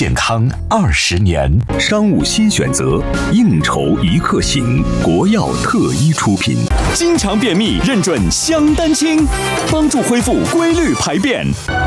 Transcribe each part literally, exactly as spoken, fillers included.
健康二十年。 商务新选择，应酬一刻醒，国药特一出品。 经常便秘认准香丹清，帮助恢复规律排便。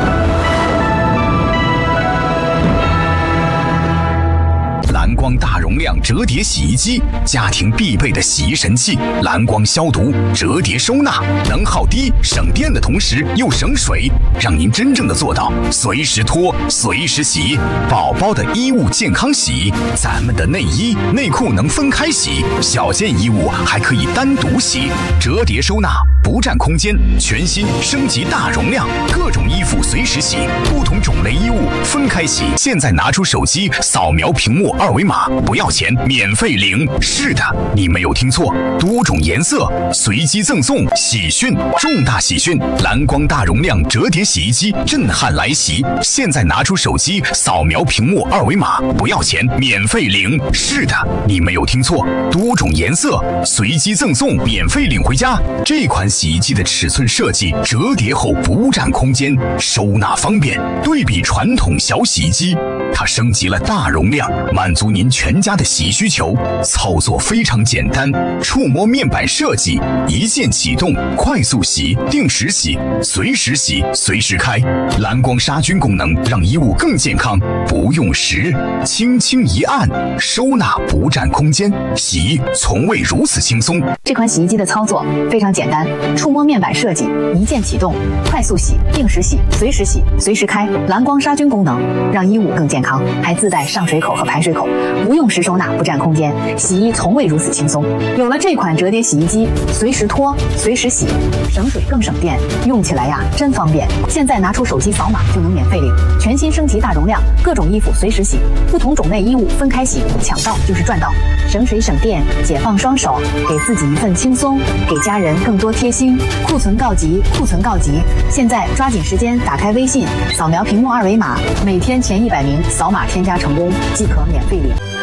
蓝光大容量折叠洗衣机，家庭必备的洗衣神器。蓝光消毒、折叠收纳，能耗低、省电的同时又省水，让您真正的做到随时脱、随时洗。宝宝的衣物健康洗，咱们的内衣、内裤能分开洗，小件衣物还可以单独洗。折叠收纳，不占空间，全新升级大容量，各种衣服随时洗，不同种类衣物分开洗。现在拿出手机扫描屏幕二维码，不要钱，免费领。是的，你没有听错，多种颜色随机赠送。喜讯，重大喜讯！蓝光大容量折叠洗衣机震撼来袭！现在拿出手机扫描屏幕二维码，不要钱，免费领。是的，你没有听错，多种颜色随机赠送，免费领回家。这款洗衣机的尺寸设计，折叠后不占空间，收纳方便。对比传统小洗衣机，它升级了大容量，满足您全家的洗衣需求。操作非常简单，触摸面板设计，一键启动，快速洗、定时洗、随时洗、随时开。蓝光杀菌功能让衣物更健康，不用时，轻轻一按，收纳不占空间，洗衣从未如此轻松。 这款洗衣机的操作非常简单，触摸面板设计，一键启动，快速洗、定时洗、随时洗、随时开。蓝光杀菌功能让衣物更健康，还自带上水口和排水口，不用时收纳，不占空间，洗衣从未如此轻松。有了这款折叠洗衣机，随时脱，随时洗，省水更省电，用起来呀真方便。现在拿出手机扫码就能免费领，全新升级大容量，各种衣服随时洗，不同种类衣物分开洗，抢到就是赚到，省水省电，解放双手，给自己一份轻松，给家人更多贴心。库存告急，库存告急！现在抓紧时间打开微信，扫描屏幕二维码，每天前一百名扫码添加成功即可免费领。